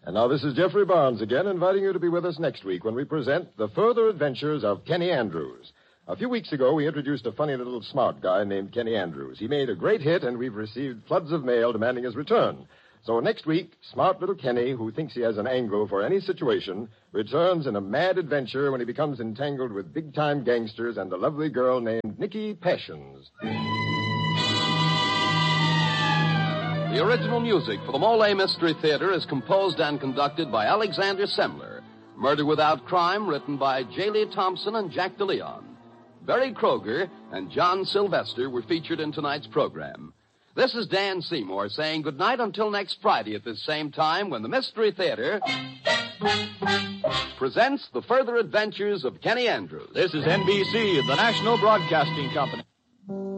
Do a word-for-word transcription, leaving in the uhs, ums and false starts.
And now this is Jeffrey Barnes again, inviting you to be with us next week when we present The Further Adventures of Kenny Andrews. A few weeks ago, we introduced a funny little smart guy named Kenny Andrews. He made a great hit, and we've received floods of mail demanding his return. So next week, smart little Kenny, who thinks he has an angle for any situation, returns in a mad adventure when he becomes entangled with big-time gangsters and a lovely girl named Nicky Passions. The original music for the Mole Mystery Theater is composed and conducted by Alexander Semler. Murder Without Crime, written by J. Lee Thompson and Jack DeLeon. Berry Kroger and John Sylvester were featured in tonight's program. This is Dan Seymour saying goodnight until next Friday at this same time when the Mystery Theater presents The Further Adventures of Kenny Andrews. This is N B C, the National Broadcasting Company.